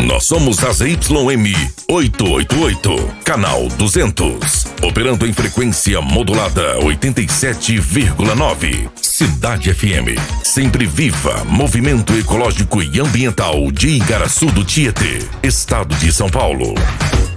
Nós somos a ZYM 888, canal 200, operando em frequência modulada 87,9. Cidade FM, sempre viva, movimento ecológico e ambiental de Igaraçu do Tietê, estado de São Paulo.